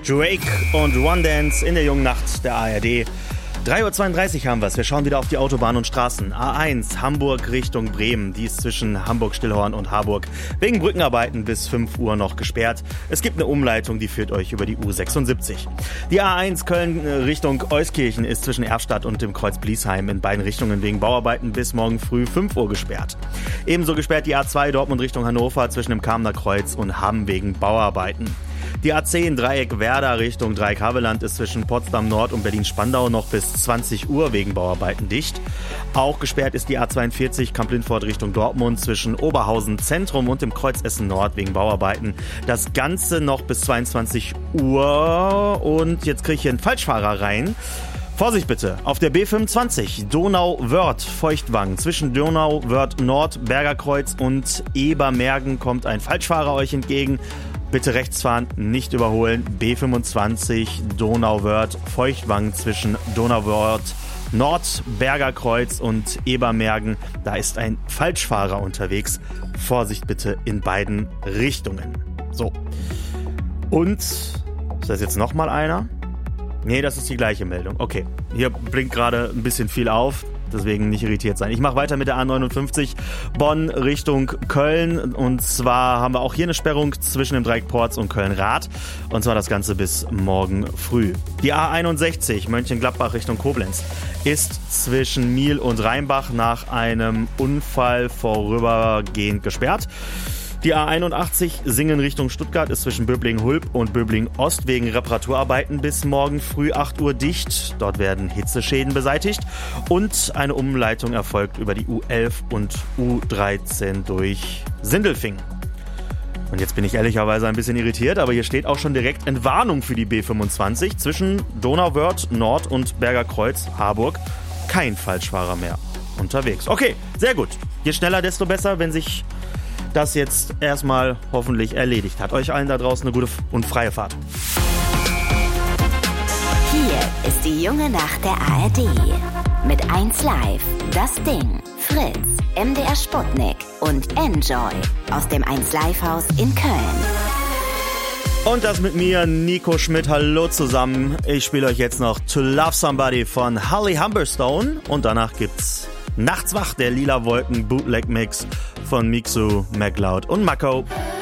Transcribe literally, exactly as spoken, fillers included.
Drake und One Dance in der jungen Nacht der A R D. drei Uhr zweiunddreißig haben wir es. Wir schauen wieder auf die Autobahn und Straßen. A eins, Hamburg Richtung Bremen. Die ist zwischen Hamburg-Stillhorn und Harburg wegen Brückenarbeiten bis fünf Uhr noch gesperrt. Es gibt eine Umleitung, die führt euch über die U sechsundsiebzig. Die A eins Köln Richtung Euskirchen ist zwischen Erfstadt und dem Kreuz Bliesheim in beiden Richtungen wegen Bauarbeiten bis morgen früh fünf Uhr gesperrt. Ebenso gesperrt die A zwei Dortmund Richtung Hannover zwischen dem Kamener Kreuz und Hamm wegen Bauarbeiten. Die A zehn Dreieck Werder Richtung Dreieck Havelland ist zwischen Potsdam Nord und Berlin-Spandau noch bis zwanzig Uhr wegen Bauarbeiten dicht. Auch gesperrt ist die A zweiundvierzig Kamp-Lindfort Richtung Dortmund zwischen Oberhausen Zentrum und dem Kreuz Essen Nord wegen Bauarbeiten. Das Ganze noch bis zweiundzwanzig Uhr und jetzt kriege ich hier einen Falschfahrer rein. Vorsicht bitte, auf der B fünfundzwanzig Donau-Wörth Feuchtwangen zwischen Donau-Wörth Nord, Bergerkreuz und Ebermergen kommt ein Falschfahrer euch entgegen. Bitte rechts fahren, nicht überholen. B fünfundzwanzig Donau-Wörth Feuchtwangen zwischen Donau-Wörth Nord, Bergerkreuz und Ebermergen. Da ist ein Falschfahrer unterwegs. Vorsicht bitte in beiden Richtungen. So. Und, ist das jetzt nochmal einer? Nee, das ist die gleiche Meldung. Okay, hier blinkt gerade ein bisschen viel auf. Deswegen nicht irritiert sein. Ich mache weiter mit der A neunundfünfzig Bonn Richtung Köln. Und zwar haben wir auch hier eine Sperrung zwischen dem Dreieck Porz und Köln-Rath. Und zwar das Ganze bis morgen früh. Die A einundsechzig Mönchengladbach Richtung Koblenz ist zwischen Miel und Rheinbach nach einem Unfall vorübergehend gesperrt. Die A einundachtzig Singen Richtung Stuttgart ist zwischen Böblingen-Hulb und Böblingen-Ost wegen Reparaturarbeiten bis morgen früh acht Uhr dicht. Dort werden Hitzeschäden beseitigt. Und eine Umleitung erfolgt über die U elf und U dreizehn durch Sindelfingen. Und jetzt bin ich ehrlicherweise ein bisschen irritiert, aber hier steht auch schon direkt Entwarnung für die B fünfundzwanzig zwischen Donau-Wörth Nord und Bergerkreuz Harburg. Kein Falschfahrer mehr unterwegs. Okay, sehr gut. Je schneller, desto besser, wenn sich das jetzt erstmal hoffentlich erledigt hat. Euch allen da draußen eine gute und freie Fahrt. Hier ist die junge Nacht der A R D. Mit eins Live, Das Ding, Fritz, M D R Sputnik und Enjoy aus dem eins Live Haus in Köln. Und das mit mir, Nico Schmidt. Hallo zusammen. Ich spiele euch jetzt noch To Love Somebody von Holly Humberstone. Und danach gibt's Nachts wach, der Lila Wolken Bootleg Mix von Mixu, MacLeod und Mako.